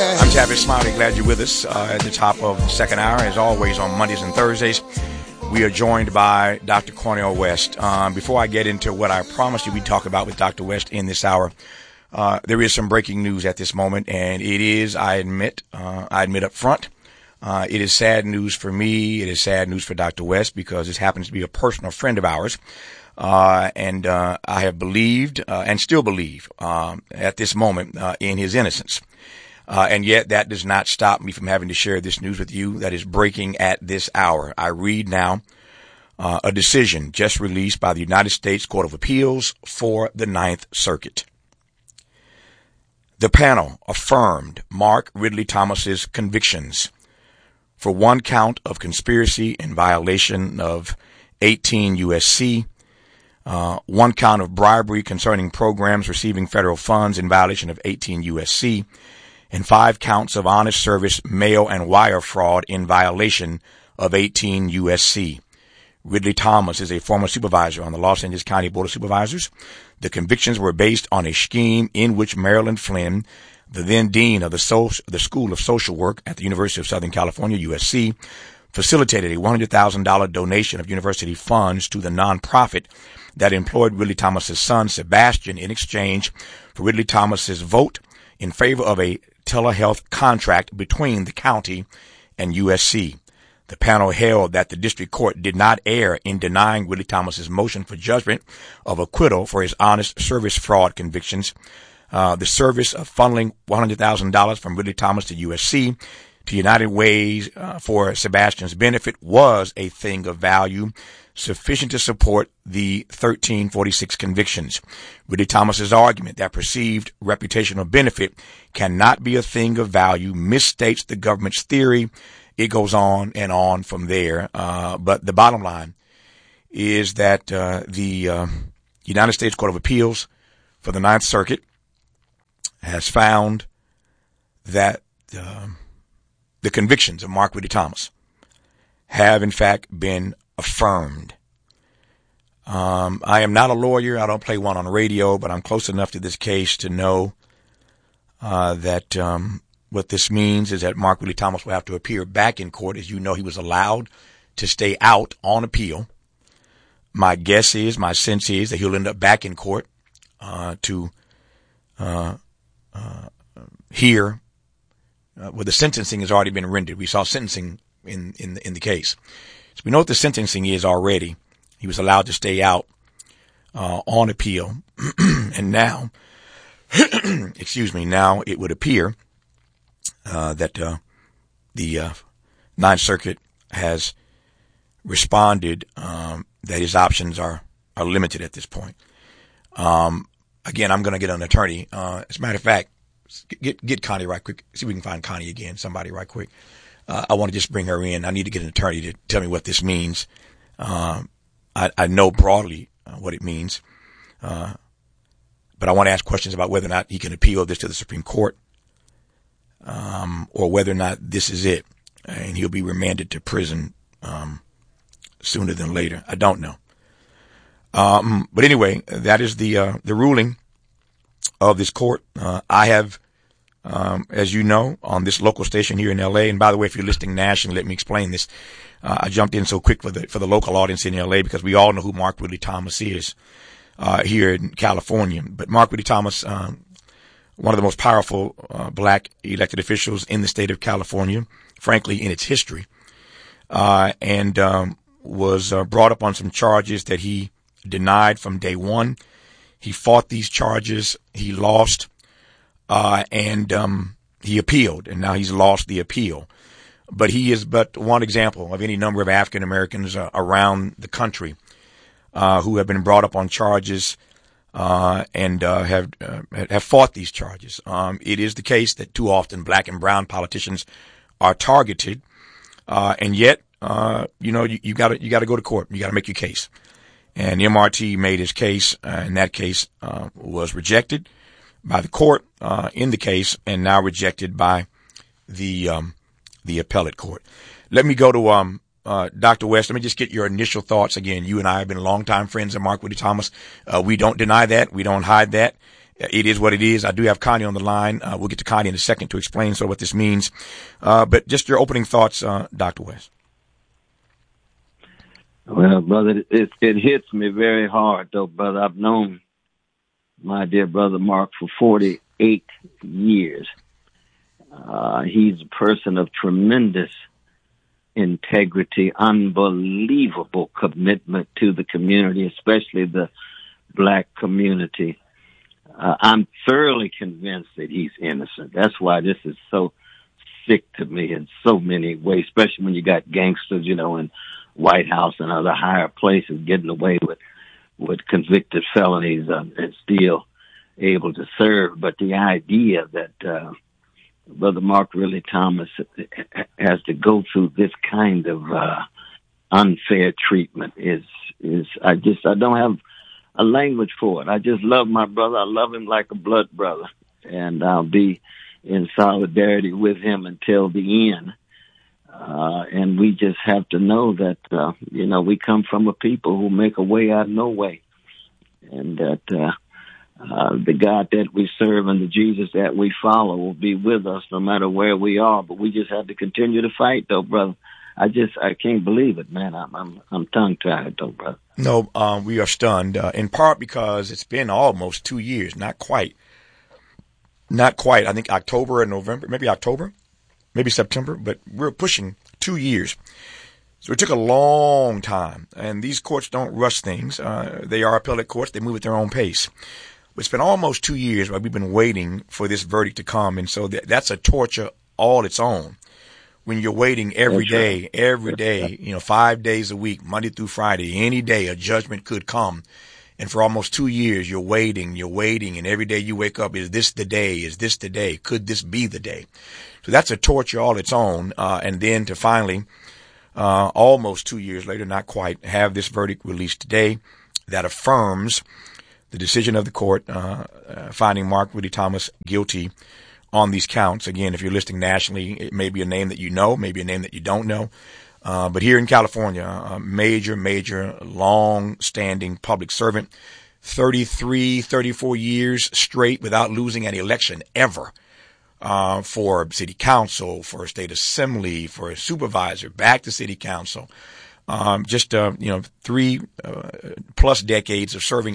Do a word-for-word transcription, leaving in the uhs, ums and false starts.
I'm Tavis Smiley. Glad you're with us uh, at the top of the second hour. As always, on Mondays and Thursdays, we are joined by Doctor Cornel West. Um, before I get into what I promised you we'd talk about with Doctor West in this hour, uh, there is some breaking news at this moment, and it is, I admit, uh, I admit up front, uh, it is sad news for me. It is sad news for Doctor West because this happens to be a personal friend of ours. Uh, and, uh, I have believed, uh, and still believe, um, at this moment, uh, in his innocence. Uh, and yet that does not stop me from having to share this news with you that is breaking at this hour. I read now, uh, a decision just released by the United States Court of Appeals for the Ninth Circuit. The panel affirmed Mark Ridley Thomas's convictions for one count of conspiracy in violation of eighteen U S C, Uh, one count of bribery concerning programs receiving federal funds in violation of eighteen U S C, and five counts of honest service mail and wire fraud in violation of eighteen U S C. Ridley Thomas is a former supervisor on the Los Angeles County Board of Supervisors. The convictions were based on a scheme in which Marilyn Flynn, the then dean of the, so- the School of Social Work at the University of Southern California, U S C, facilitated a one hundred thousand dollars donation of university funds to the nonprofit that employed Ridley Thomas's son, Sebastian, in exchange for Ridley Thomas's vote in favor of a telehealth contract between the county and U S C. The panel held that the district court did not err in denying Ridley Thomas's motion for judgment of acquittal for his honest service fraud convictions. Uh, the service of funneling one hundred thousand dollars from Ridley Thomas to U S C to United Ways uh, for Sebastian's benefit was a thing of value sufficient to support the thirteen forty-six convictions. Ridley Thomas's argument that perceived reputational benefit cannot be a thing of value misstates the government's theory. It goes on and on from there. Uh, but the bottom line is that uh, the uh, United States Court of Appeals for the Ninth Circuit has found that uh, the convictions of Mark Ridley Thomas have in fact been affirmed. Um, I am not a lawyer. I don't play one on the radio, but I'm close enough to this case to know uh, that um, what this means is that Mark Ridley Thomas will have to appear back in court. As you know, he was allowed to stay out on appeal. My guess is, my sense is that he'll end up back in court uh, to uh, uh, hear uh, where the sentencing has already been rendered. We saw sentencing in in the, in the case. So we know what the sentencing is already. He was allowed to stay out uh, on appeal. And now, excuse me, now it would appear uh, that uh, the uh, Ninth Circuit has responded um, that his options are, are limited at this point. Um, again, I'm going to get an attorney. Uh, as a matter of fact, get get Connie right quick. See if we can find Connie again, somebody right quick. Uh, I want to just bring her in. I need to get an attorney to tell me what this means. Um, I, I know broadly uh, what it means, uh, but I want to ask questions about whether or not he can appeal this to the Supreme Court, um, or whether or not this is it, and he'll be remanded to prison um, sooner than later. I don't know. Um, but anyway, that is the uh, the ruling of this court. Uh, I have. Um, as you know, on this local station here in L A, and by the way, if you're listening nationally, let me explain this. Uh, I jumped in so quick for the for the local audience in L A because we all know who Mark Ridley Thomas is uh, here in California. But Mark Ridley Thomas, um, one of the most powerful uh, black elected officials in the state of California, frankly, in its history, uh, and um, was uh, brought up on some charges that he denied from day one. He fought these charges. He lost. Uh, and, um, he appealed, and now he's lost the appeal. But he is but one example of any number of African Americans uh, around the country, uh, who have been brought up on charges, uh, and, uh, have, uh, have fought these charges. Um, it is the case that too often black and brown politicians are targeted, uh, and yet, uh, you know, you, you gotta, you gotta go to court. You gotta make your case. And M R T made his case, uh, and that case, uh, was rejected by the court uh, in the case, and now rejected by the um, the appellate court. Let me go to um, uh, Doctor West. Let me just get your initial thoughts. Again, you and I have been longtime friends of Mark Ridley Thomas. Uh, we don't deny that. We don't hide that. it is what it is. I do have Connie on the line. Uh, we'll get to Connie in a second to explain sort of what this means. Uh, but just your opening thoughts, uh, Doctor West. Well, brother, it, it hits me very hard, though, brother. I've known my dear brother Mark for forty-eight years. Uh, he's a person of tremendous integrity, unbelievable commitment to the community, especially the black community. Uh, I'm thoroughly convinced that he's innocent. That's why this is so sick to me in so many ways, especially when you got gangsters, you know, in White House and other higher places getting away with, with convicted felonies uh, and still able to serve. But the idea that uh, Brother Mark Ridley Thomas has to go through this kind of uh, unfair treatment is, is I just, I don't have a language for it. I just love my brother. I love him like a blood brother, and I'll be in solidarity with him until the end. Uh, and we just have to know that, uh, you know, we come from a people who make a way out of no way, and that uh, uh, the God that we serve and the Jesus that we follow will be with us no matter where we are. But we just have to continue to fight, though, brother. I just, I can't believe it, man. I'm, I'm, I'm tongue-tied, though, brother. No, um, we are stunned, uh, in part because it's been almost two years, not quite, not quite. I think October and November, maybe October, maybe September, but we're pushing two years. So it took a long time, and these courts don't rush things. Uh, they are appellate courts. They move at their own pace. It's been almost two years while we've been waiting for this verdict to come, and so that, that's a torture all its own. When you're waiting every day, every day, you know, five days a week, Monday through Friday, any day a judgment could come. And for almost two years, you're waiting, you're waiting. And every day you wake up, is this the day? Is this the day? Could this be the day? So that's a torture all its own. Uh, and then to finally, uh, almost two years later, not quite, have this verdict released today that affirms the decision of the court, uh, uh finding Mark Ridley Thomas guilty on these counts. Again, if you're listening nationally, it may be a name that you know, maybe a name that you don't know. Uh, but here in California, a major, major, long-standing public servant, thirty-three, thirty-four years straight without losing an election ever, uh, for city council, for a state assembly, for a supervisor, back to city council. Um, just, uh, you know, three uh, plus decades of serving